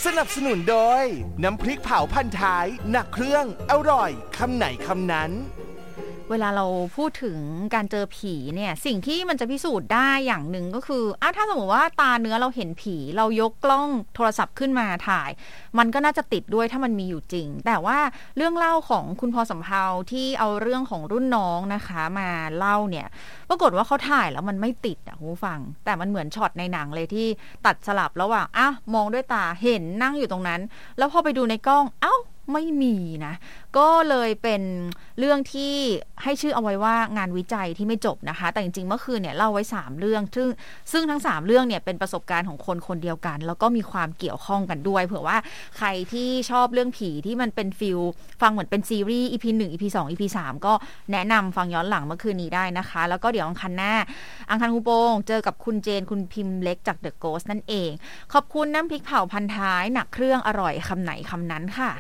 สนับสนุนโดยน้ำพริกเผาพันท้ายหนักเครื่องอร่อยคำไหนคำนั้นเวลาเราพูดถึงการเจอผีเนี่ยสิ่งที่มันจะพิสูจน์ได้อย่างหนึ่งก็คือถ้าสมมติว่าตาเนื้อเราเห็นผีเรายกกล้องโทรศัพท์ขึ้นมาถ่ายมันก็น่าจะติดด้วยถ้ามันมีอยู่จริงแต่ว่าเรื่องเล่าของคุณพอสำเภาที่เอาเรื่องของรุ่นน้องนะคะมาเล่าเนี่ยปรากฏว่าเขาถ่ายแล้วมันไม่ติดคุณผู้ฟังแต่มันเหมือนช็อตในหนังเลยที่ตัดสลับระหว่างมองด้วยตาเห็นนั่งอยู่ตรงนั้นแล้วพอไปดูในกล้องไม่มีนะก็เลยเป็นเรื่องที่ให้ชื่อเอาไว้ว่างานวิจัยที่ไม่จบนะคะแต่จริงๆเมื่อคืนเนี่ยเล่าไว้3เรื่องซึ่งทั้ง3เรื่องเนี่ยเป็นประสบการณ์ของคนเดียวกันแล้วก็มีความเกี่ยวข้องกันด้วยเผื่อว่าใครที่ชอบเรื่องผีที่มันเป็นฟิลฟังเหมือนเป็นซีรีส์ EP 1 EP 2 EP 3ก็แนะนำฟังย้อนหลังเมื่อคืนนี้ได้นะคะแล้วก็เดี๋ยวอังคารหน้าอังคารคูโปงเจอกับคุณเจนคุณพิมพ์เล็กจาก The Ghost นั่นเองขอบคุณน้ำพริกเผาพันท้ายหนักเครื่องอร่อยคำไหนคำนั้นค่ะ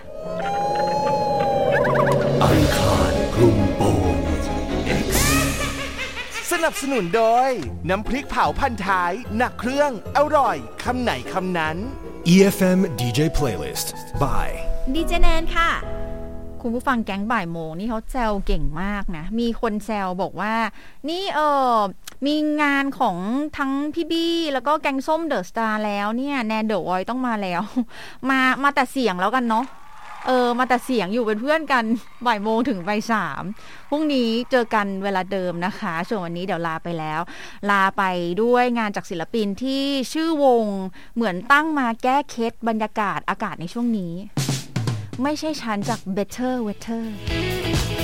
อังคารคลุมโปง X สนับสนุนโดยน้ำพริกเผาพันท้ายหนักเครื่องอร่อยคำไหนคำนั้น EFM DJ Playlist by ดีเจแนนค่ะคุณผู้ฟังแก๊งบ่ายโมงนี่เขาแซวเก่งมากนะมีคนแซวบอกว่านี่มีงานของทั้งพี่บี้แล้วก็แก๊งส้มเดอะสตาร์แล้วเนี่ยแนนเดอะวอยต้องมาแล้วมาแต่เสียงแล้วกันเนาะมาแต่เสียงอยู่เป็นเพื่อนกันบ่ายโมงถึงบ่าย3พรุ่งนี้เจอกันเวลาเดิมนะคะส่วนวันนี้เดี๋ยวลาไปแล้วลาไปด้วยงานจากศิลปินที่ชื่อวงเหมือนตั้งมาแก้เคล็ดบรรยากาศอากาศในช่วงนี้ไม่ใช่ฉันจาก Better Weather